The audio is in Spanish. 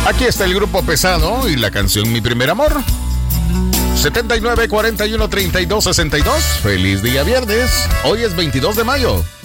Aquí está el Grupo Pesado y la canción Mi Primer Amor. 79 41 32 62. Feliz día viernes. Hoy es 22 de mayo.